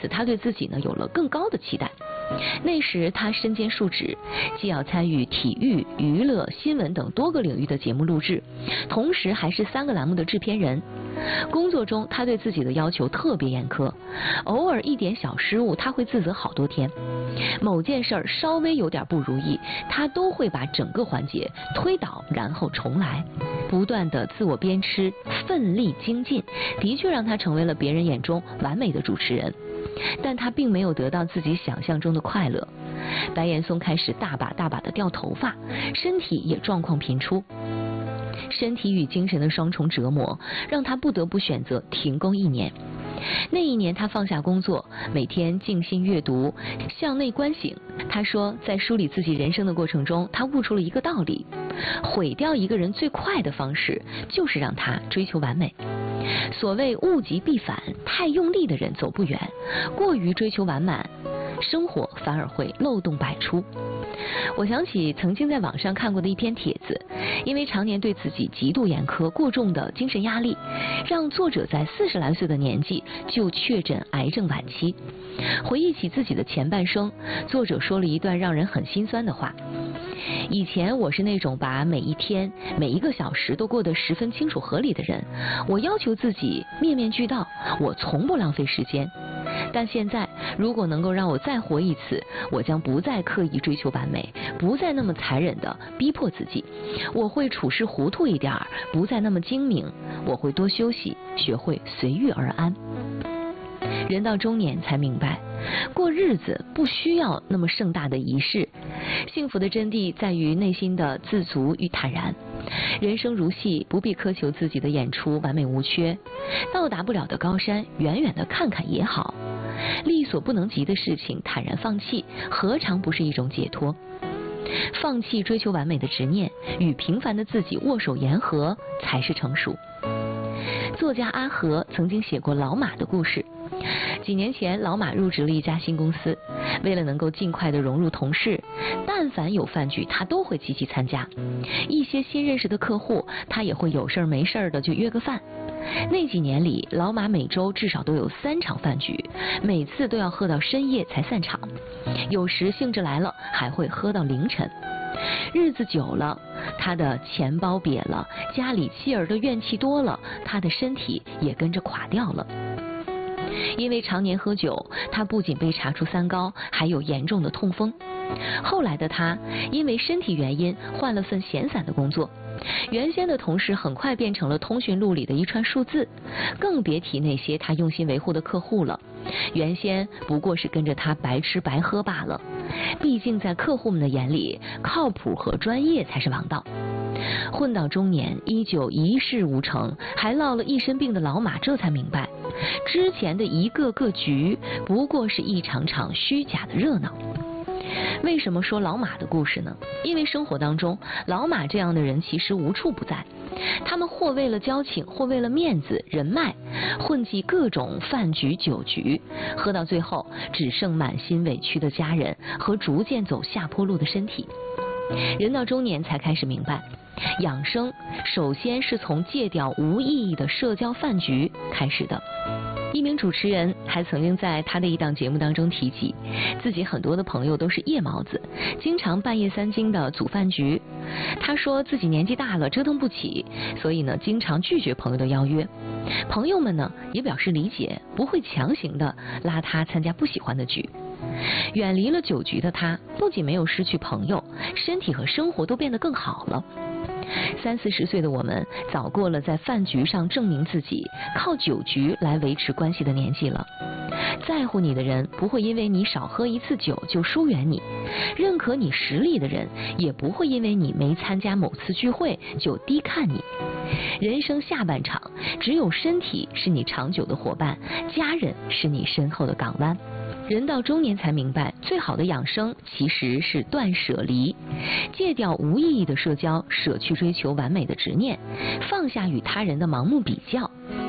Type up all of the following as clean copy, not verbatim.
此他对自己呢有了更高的期待。那时他身兼数职，既要参与体育、娱乐、新闻等多个领域的节目录制，同时还是3个栏目的制片人。工作中他对自己的要求特别严苛，偶尔一点小失误他会自责好多天，某件事儿稍微有点不如意，他都会把整个环节推倒然后重来，不断的自我鞭笞，奋力精进，的确让他成为了别人眼中完美的主持人。但他并没有得到自己想象中的快乐。白岩松开始大把的掉头发，身体也状况频出。身体与精神的双重折磨让他不得不选择停工1年。那一年他放下工作，每天静心阅读，向内观省。他说在梳理自己人生的过程中，他悟出了一个道理：毁掉一个人最快的方式就是让他追求完美。所谓物极必反，太用力的人走不远，过于追求完满，生活反而会漏洞百出。我想起曾经在网上看过的一篇帖子，因为常年对自己极度严苛，过重的精神压力让作者在40来岁的年纪就确诊癌症晚期。回忆起自己的前半生，作者说了一段让人很心酸的话：以前我是那种把每一天每一个小时都过得十分清楚合理的人，我要求自己面面俱到，我从不浪费时间。但现在如果能够让我再活一次，我将不再刻意追求完美，不再那么残忍地逼迫自己，我会处事糊涂一点，不再那么精明，我会多休息，学会随遇而安。人到中年才明白，过日子不需要那么盛大的仪式，幸福的真谛在于内心的自足与坦然。人生如戏，不必苛求自己的演出完美无缺，到达不了的高山，远远的看看也好。力所不能及的事情坦然放弃，何尝不是一种解脱？放弃追求完美的执念，与平凡的自己握手言和，才是成熟。作家阿和曾经写过老马的故事。几年前，老马入职了一家新公司，为了能够尽快的融入同事，但凡有饭局他都会积极参加。一些新认识的客户，他也会有事没事的就约个饭。那几年里，老马每周至少都有3场饭局，每次都要喝到深夜才散场，有时兴致来了还会喝到凌晨。日子久了，他的钱包瘪了，家里妻儿的怨气多了，他的身体也跟着垮掉了。因为常年喝酒，他不仅被查出3高，还有严重的痛风。后来的他因为身体原因换了份闲散的工作，原先的同事很快变成了通讯录里的一串数字，更别提那些他用心维护的客户了，原先不过是跟着他白吃白喝罢了。毕竟在客户们的眼里，靠谱和专业才是王道。混到中年，依旧一事无成，还落了一身病的老马这才明白，之前的一个个局不过是一场场虚假的热闹。为什么说老马的故事呢？因为生活当中，老马这样的人其实无处不在。他们或为了交情，或为了面子、人脉，混迹各种饭局、酒局，喝到最后，只剩满心委屈的家人和逐渐走下坡路的身体。人到中年才开始明白，养生首先是从戒掉无意义的社交饭局开始的。一名主持人还曾经在他的一档节目当中提及，自己很多的朋友都是夜猫子，经常半夜3更的组饭局。他说自己年纪大了，折腾不起，所以呢，经常拒绝朋友的邀约。朋友们呢也表示理解，不会强行的拉他参加不喜欢的局。远离了酒局的他，不仅没有失去朋友，身体和生活都变得更好了。30、40岁的我们，早过了在饭局上证明自己，靠酒局来维持关系的年纪了。在乎你的人，不会因为你少喝一次酒就疏远你；认可你实力的人，也不会因为你没参加某次聚会就低看你。人生下半场，只有身体是你长久的伙伴，家人是你身后的港湾。人到中年才明白，最好的养生其实是断舍离，戒掉无意义的社交，舍去追求完美的执念，放下与他人的盲目比较。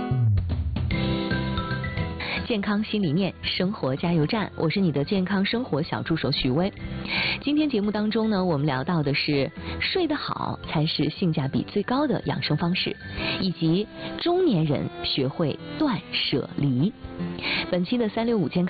健康新理念，生活加油站，我是你的健康生活小助手徐薇。今天节目当中呢，我们聊到的是睡得好才是性价比最高的养生方式，以及中年人学会断舍离。本期的365健康